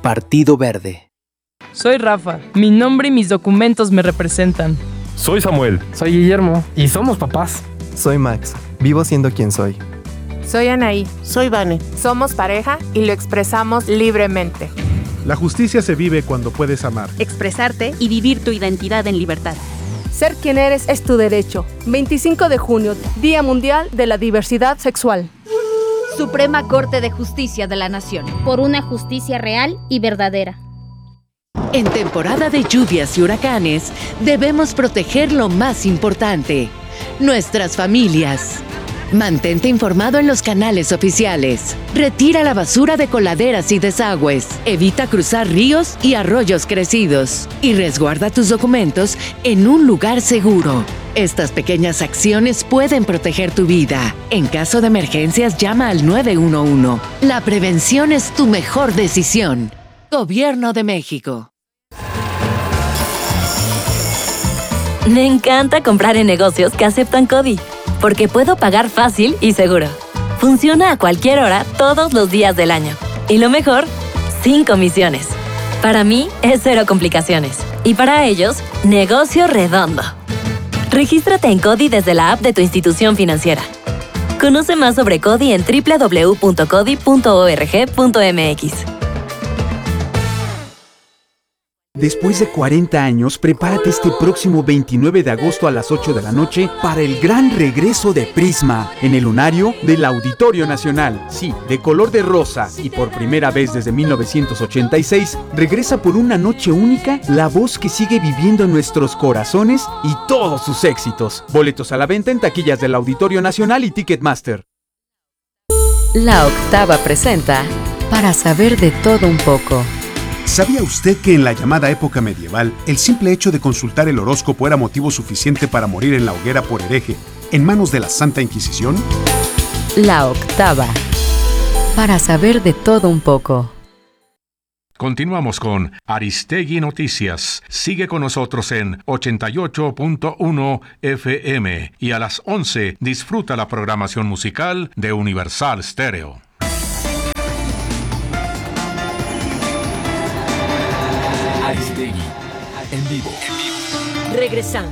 Partido Verde. Soy Rafa. Mi nombre y mis documentos me representan. Soy Samuel. Soy Guillermo. Y somos papás. Soy Max. Vivo siendo quien soy. Soy Anaí. Soy Vane. Somos pareja y lo expresamos libremente. La justicia se vive cuando puedes amar, expresarte y vivir tu identidad en libertad. Ser quien eres es tu derecho. 25 de junio, Día Mundial de la Diversidad Sexual. Suprema Corte de Justicia de la Nación. Por una justicia real y verdadera. En temporada de lluvias y huracanes, debemos proteger lo más importante: nuestras familias. Mantente informado en los canales oficiales. Retira la basura de coladeras y desagües. Evita cruzar ríos y arroyos crecidos. Y resguarda tus documentos en un lugar seguro. Estas pequeñas acciones pueden proteger tu vida. En caso de emergencias, llama al 911. La prevención es tu mejor decisión. Gobierno de México. Me encanta comprar en negocios que aceptan CODI, porque puedo pagar fácil y seguro. Funciona a cualquier hora, todos los días del año. Y lo mejor, sin comisiones. Para mí, es cero complicaciones. Y para ellos, negocio redondo. Regístrate en CODI desde la app de tu institución financiera. Conoce más sobre CODI en www.codi.org.mx. Después de 40 años, prepárate este próximo 29 de agosto a las 8 de la noche para el gran regreso de Prisma en el lunario del Auditorio Nacional. Sí, de color de rosa y por primera vez desde 1986, regresa por una noche única la voz que sigue viviendo en nuestros corazones y todos sus éxitos. Boletos a la venta en taquillas del Auditorio Nacional y Ticketmaster. La Octava presenta Para saber de todo un poco. ¿Sabía usted que en la llamada época medieval, el simple hecho de consultar el horóscopo era motivo suficiente para morir en la hoguera por hereje, en manos de la Santa Inquisición? La Octava. Para saber de todo un poco. Continuamos con Aristegui Noticias. Sigue con nosotros en 88.1 FM y a las 11 disfruta la programación musical de Universal Stereo. Aristegui, en vivo. Regresamos.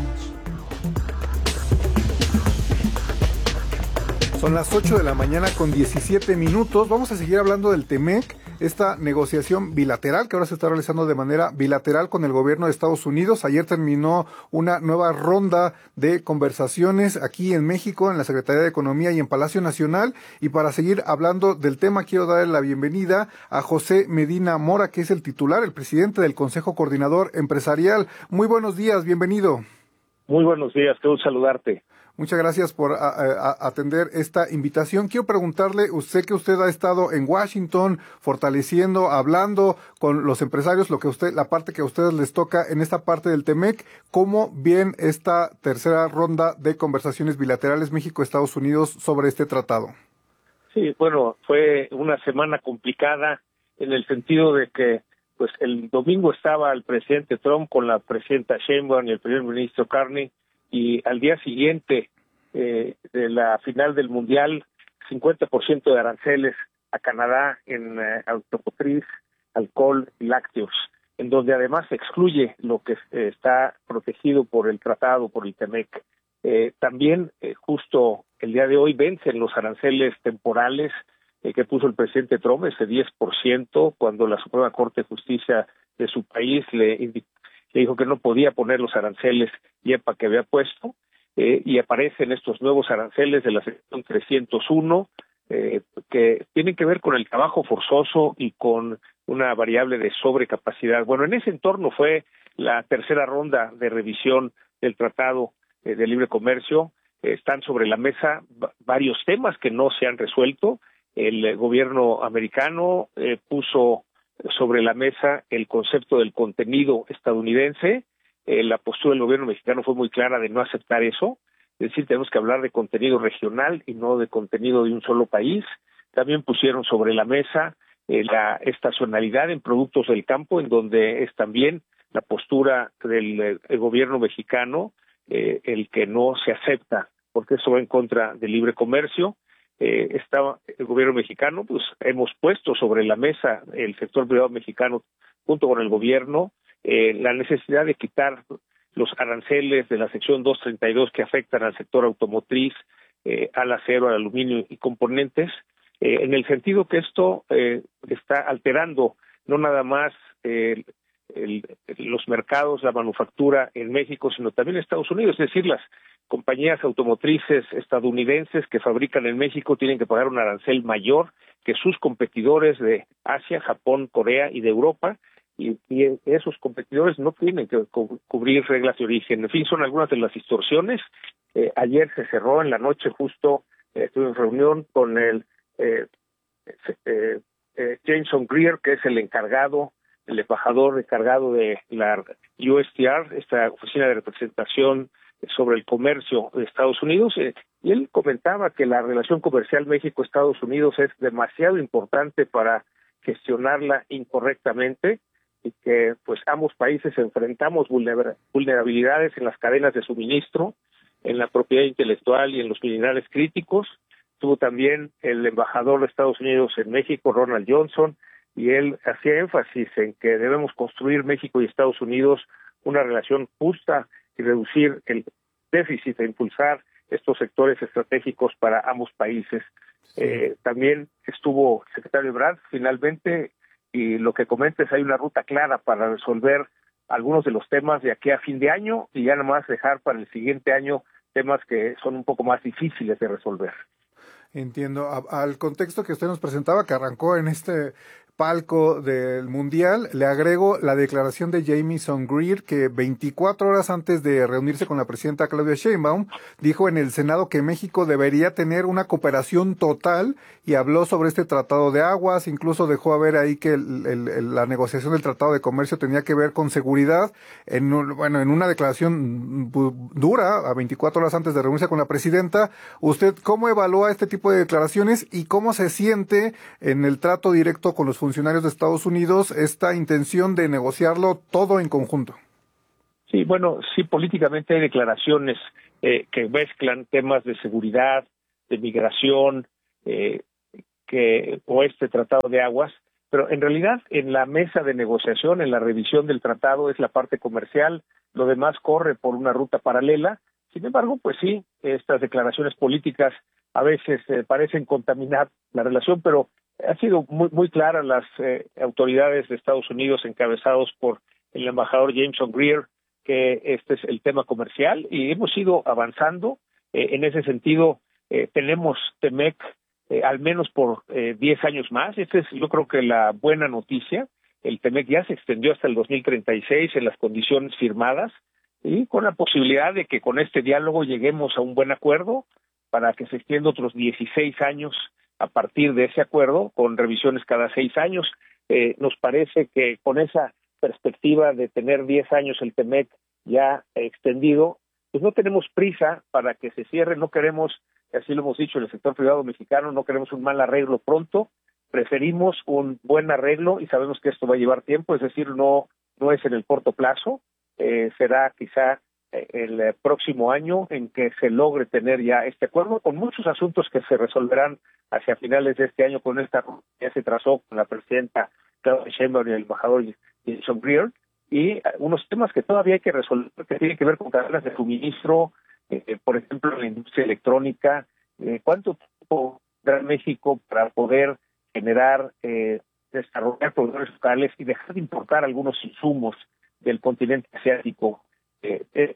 Son las 8 de la mañana con 17 minutos. Vamos a seguir hablando del TEMEC, esta negociación bilateral que ahora se está realizando de manera bilateral con el gobierno de Estados Unidos. Ayer terminó una nueva ronda de conversaciones aquí en México, en la Secretaría de Economía y en Palacio Nacional. Y para seguir hablando del tema, quiero darle la bienvenida a José Medina Mora, que es el titular, el presidente del Consejo Coordinador Empresarial. Muy buenos días, bienvenido. Muy buenos días, quiero saludarte. Muchas gracias por atender esta invitación. Quiero preguntarle, usted ha estado en Washington fortaleciendo, hablando con los empresarios, la parte que a ustedes les toca en esta parte del TEMEC, ¿cómo ven esta tercera ronda de conversaciones bilaterales México-Estados Unidos sobre este tratado? Sí, bueno, fue una semana complicada en el sentido de que pues el domingo estaba el presidente Trump con la presidenta Sheinbaum y el primer ministro Carney, y al día siguiente de la final del Mundial, 50% de aranceles a Canadá en automotriz, alcohol y lácteos, en donde además se excluye lo que está protegido por el tratado, por el TEMEC. También justo el día de hoy vencen los aranceles temporales que puso el presidente Trump, ese 10%, cuando la Suprema Corte de Justicia de su país le dijo que no podía poner los aranceles IEPA que había puesto, y aparecen estos nuevos aranceles de la sección 301, que tienen que ver con el trabajo forzoso y con una variable de sobrecapacidad. Bueno, en ese entorno fue la tercera ronda de revisión del Tratado de Libre Comercio. Están sobre la mesa varios temas que no se han resuelto. El gobierno americano puso sobre la mesa el concepto del contenido estadounidense. La postura del gobierno mexicano fue muy clara de no aceptar eso, es decir, tenemos que hablar de contenido regional y no de contenido de un solo país. También pusieron sobre la mesa la estacionalidad en productos del campo, en donde es también la postura del gobierno mexicano el que no se acepta, porque eso va en contra del libre comercio. estaba el gobierno mexicano, pues hemos puesto sobre la mesa el sector privado mexicano junto con el gobierno la necesidad de quitar los aranceles de la sección 232 que afectan al sector automotriz, al acero, al aluminio y componentes, en el sentido que esto está alterando no nada más los mercados, la manufactura en México, sino también en Estados Unidos. Es decir, las compañías automotrices estadounidenses que fabrican en México tienen que pagar un arancel mayor que sus competidores de Asia, Japón, Corea y de Europa, y esos competidores no tienen que cubrir reglas de origen. En fin, son algunas de las distorsiones. Ayer se cerró en la noche, justo estuve en reunión con el Jameson Greer, que es el embajador encargado de la USTR, esta oficina de representación sobre el comercio de Estados Unidos, y él comentaba que la relación comercial México-Estados Unidos es demasiado importante para gestionarla incorrectamente, y que pues ambos países enfrentamos vulnerabilidades en las cadenas de suministro, en la propiedad intelectual y en los minerales críticos. Tuvo también el embajador de Estados Unidos en México, Ronald Johnson, y él hacía énfasis en que debemos construir México y Estados Unidos una relación justa y reducir el déficit e impulsar estos sectores estratégicos para ambos países. También estuvo el secretario Ebrard finalmente, y lo que comenta es hay una ruta clara para resolver algunos de los temas de aquí a fin de año y ya nada más dejar para el siguiente año temas que son un poco más difíciles de resolver. Entiendo. Al contexto que usted nos presentaba, que arrancó en este palco del Mundial, le agrego la declaración de Jameson Greer, que 24 horas antes de reunirse con la presidenta Claudia Sheinbaum, dijo en el Senado que México debería tener una cooperación total y habló sobre este tratado de aguas, incluso dejó a ver ahí que la negociación del tratado de comercio tenía que ver con seguridad, en una declaración dura, a 24 horas antes de reunirse con la presidenta. ¿Usted cómo evalúa este tipo de declaraciones y cómo se siente en el trato directo con los funcionarios de Estados Unidos esta intención de negociarlo todo en conjunto? Sí, bueno, sí, políticamente hay declaraciones que mezclan temas de seguridad, de migración, o este tratado de aguas, pero en realidad en la mesa de negociación, en la revisión del tratado, es la parte comercial, lo demás corre por una ruta paralela. Sin embargo, pues sí, estas declaraciones políticas a veces parecen contaminar la relación, pero ha sido muy clara las autoridades de Estados Unidos encabezados por el embajador Jameson Greer que este es el tema comercial y hemos ido avanzando. En ese sentido, tenemos TEMEC al menos por 10 años más. Esta es, yo creo que la buena noticia. El TEMEC ya se extendió hasta el 2036 en las condiciones firmadas y con la posibilidad de que con este diálogo lleguemos a un buen acuerdo para que se extienda otros 16 años a partir de ese acuerdo, con revisiones cada 6 años. Nos parece que con esa perspectiva de tener 10 años el TEMEC ya extendido, pues no tenemos prisa para que se cierre, no queremos, así lo hemos dicho en el sector privado mexicano, no queremos un mal arreglo pronto, preferimos un buen arreglo y sabemos que esto va a llevar tiempo, es decir, no es en el corto plazo, será quizá el próximo año en que se logre tener ya este acuerdo, con muchos asuntos que se resolverán hacia finales de este año con esta que se trazó con la presidenta Claudia Sheinbaum y el embajador Jameson Greer, y unos temas que todavía hay que resolver, que tienen que ver con cadenas de suministro, por ejemplo, la industria electrónica, cuánto tiempo tendrá México para poder generar, desarrollar proveedores locales y dejar de importar algunos insumos del continente asiático. Es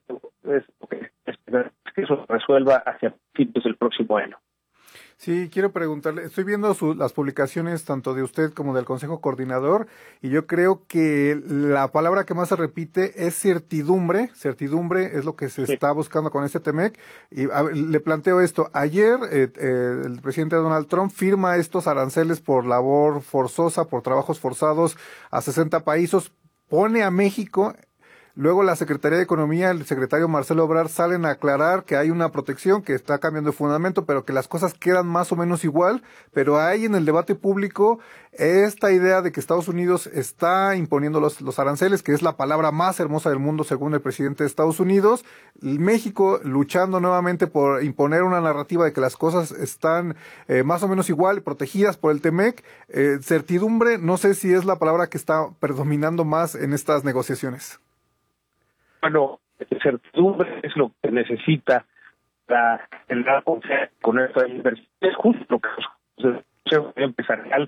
que eso se resuelva hacia principios del próximo año. Sí, quiero preguntarle, estoy viendo las publicaciones tanto de usted como del Consejo Coordinador y yo creo que la palabra que más se repite es certidumbre es lo que se está buscando con este TEMEC y le planteo esto, ayer el presidente Donald Trump firma estos aranceles por labor forzosa, por trabajos forzados a 60 países, pone a México Luego la Secretaría de Economía, el secretario Marcelo Ebrard salen a aclarar que hay una protección que está cambiando de fundamento, pero que las cosas quedan más o menos igual. Pero hay en el debate público esta idea de que Estados Unidos está imponiendo los aranceles, que es la palabra más hermosa del mundo según el presidente de Estados Unidos. México luchando nuevamente por imponer una narrativa de que las cosas están más o menos igual, protegidas por el TEMEC. Certidumbre, no sé si es la palabra que está predominando más en estas negociaciones. Bueno, certidumbre es lo que necesita la confianza con esta inversión. Es justo lo que el Consejo Empresarial.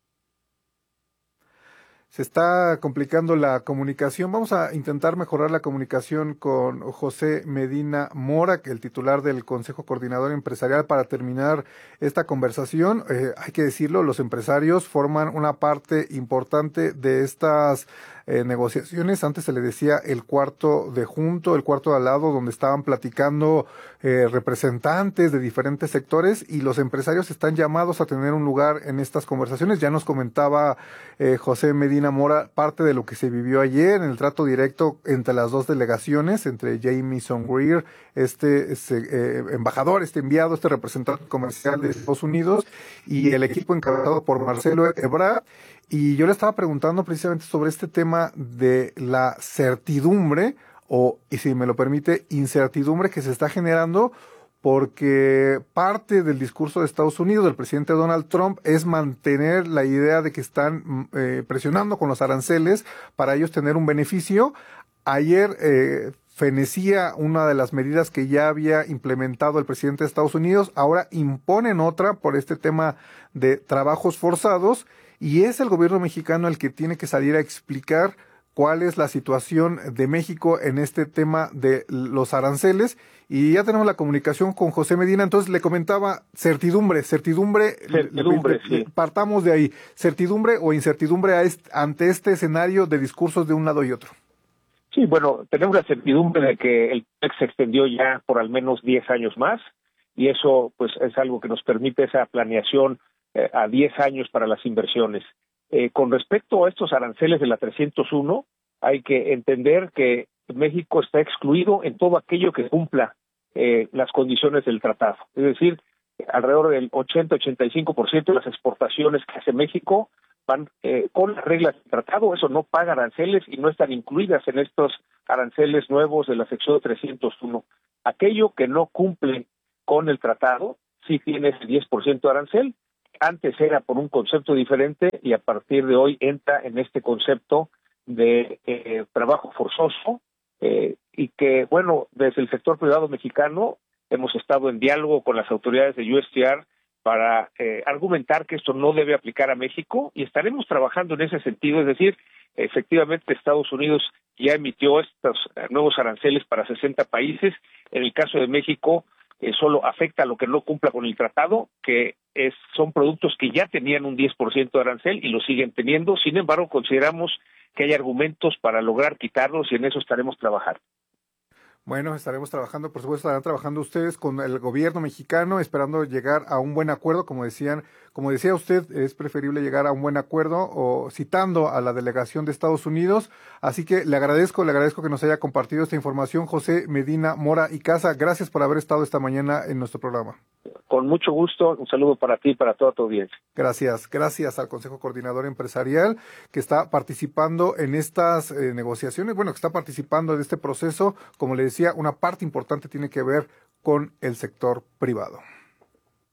Se está complicando la comunicación. Vamos a intentar mejorar la comunicación con José Medina Mora, que el titular del Consejo Coordinador Empresarial, para terminar esta conversación. Hay que decirlo, los empresarios forman una parte importante de estas negociaciones. Antes se le decía el cuarto de junto, el cuarto de al lado, donde estaban platicando representantes de diferentes sectores, y los empresarios están llamados a tener un lugar en estas conversaciones. Ya nos comentaba José Medina Mora parte de lo que se vivió ayer en el trato directo entre las dos delegaciones, entre Jamieson Greer, embajador, enviado, representante comercial de Estados Unidos, y el equipo encabezado por Marcelo Ebrard. Y yo le estaba preguntando precisamente sobre este tema de la certidumbre, y si me lo permite, incertidumbre que se está generando, porque parte del discurso de Estados Unidos, del presidente Donald Trump, es mantener la idea de que están presionando con los aranceles para ellos tener un beneficio. Ayer fenecía una de las medidas que ya había implementado el presidente de Estados Unidos, ahora imponen otra por este tema de trabajos forzados, y es el gobierno mexicano el que tiene que salir a explicar cuál es la situación de México en este tema de los aranceles. Y ya tenemos la comunicación con José Medina. Entonces le comentaba certidumbre, sí. Partamos de ahí. Certidumbre o incertidumbre ante este escenario de discursos de un lado y otro. Sí, bueno, tenemos la certidumbre de que el TEMEC se extendió ya por al menos 10 años más, y eso pues es algo que nos permite esa planeación a 10 años para las inversiones. Con respecto a estos aranceles de la 301, hay que entender que México está excluido en todo aquello que cumpla las condiciones del tratado. Es decir, alrededor del 80-85% de las exportaciones que hace México van con las reglas del tratado. Eso no paga aranceles y no están incluidas en estos aranceles nuevos de la sección 301. Aquello que no cumple con el tratado sí tiene ese 10% de arancel. Antes era por un concepto diferente y a partir de hoy entra en este concepto de trabajo forzoso, y que, bueno, desde el sector privado mexicano hemos estado en diálogo con las autoridades de USTR para argumentar que esto no debe aplicar a México, y estaremos trabajando en ese sentido. Es decir, efectivamente Estados Unidos ya emitió estos nuevos aranceles para 60 países. En el caso de México, solo afecta a lo que no cumpla con el tratado, que son productos que ya tenían un 10% de arancel y lo siguen teniendo. Sin embargo, consideramos que hay argumentos para lograr quitarlos, y en eso estaremos trabajando. Bueno, estaremos trabajando, por supuesto, estarán trabajando ustedes con el gobierno mexicano, esperando llegar a un buen acuerdo. Como decía usted, es preferible llegar a un buen acuerdo, o citando a la delegación de Estados Unidos. Así que le agradezco que nos haya compartido esta información, José Medina Mora y Casa. Gracias por haber estado esta mañana en nuestro programa. Con mucho gusto, un saludo para ti y para toda tu audiencia. Gracias al Consejo Coordinador Empresarial, que está participando en estas negociaciones, que está participando en este proceso. Como le decía, una parte importante tiene que ver con el sector privado.